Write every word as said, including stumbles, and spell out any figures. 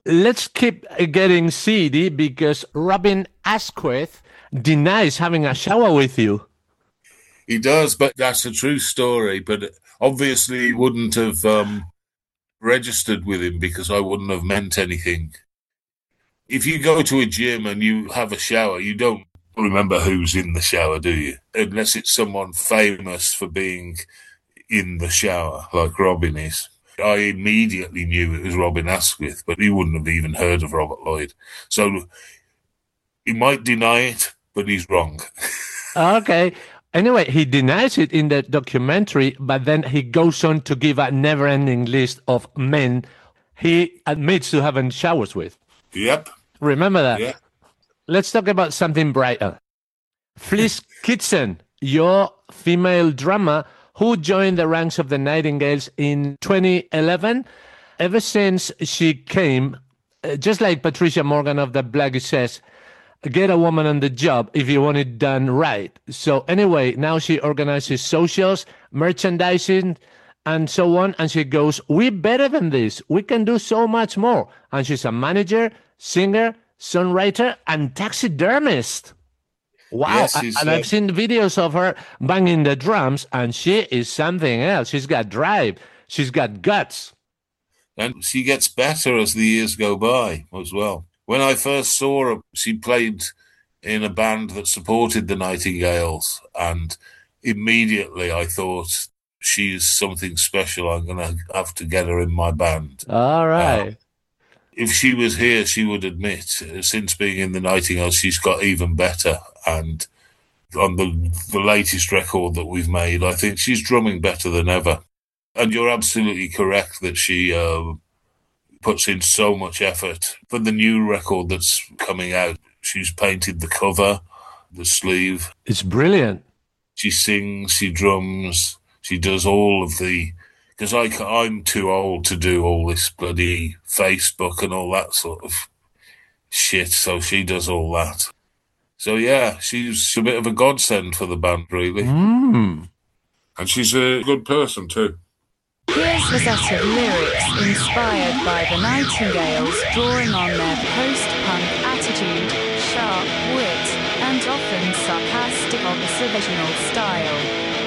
let's keep getting seedy because Robin Asquith denies having a shower with you. He does, but that's a true story. But obviously, he wouldn't have um, registered with him because I wouldn't have meant anything. If you go to a gym and you have a shower, you don't remember who's in the shower, do you? Unless it's someone famous for being in the shower, like Robin is. I immediately knew it was Robin Asquith, but he wouldn't have even heard of Robert Lloyd. So he might deny it, but he's wrong. Okay. Anyway, he denies it in the documentary, but then he goes on to give a never-ending list of men he admits to having showers with. Yep. Remember that? Yeah. Let's talk about something brighter. Fliss Kitson, your female drummer who joined the ranks of the Nightingales in twenty eleven. Ever since she came, just like Patricia Morgan of the Blackie says, get a woman on the job if you want it done right. So anyway, now she organizes socials, merchandising, and so on. And she goes, we're better than this. We can do so much more. And she's a manager, singer, songwriter, and taxidermist. Wow. Yes, and he's, and uh, I've seen videos of her banging the drums, and she is something else. She's got drive. She's got guts. And she gets better as the years go by as well. When I first saw her, she played in a band that supported the Nightingales, and immediately I thought, she's something special. I'm going to have to get her in my band. All right. Uh, if she was here, she would admit, uh, since being in the Nightingales, she's got even better. And on the, the latest record that we've made, I think she's drumming better than ever. And you're absolutely correct that she uh, puts in so much effort. For the new record that's coming out, she's painted the cover, the sleeve. It's brilliant. She sings, she drums, she does all of the... Because I'm too old to do all this bloody Facebook and all that sort of shit, so she does all that. So yeah, she's a bit of a godsend for the band, really. Mm. And she's a good person too. Here's a set of lyrics inspired by the Nightingales, drawing on their post-punk attitude, sharp wit, and often sarcastic observational style.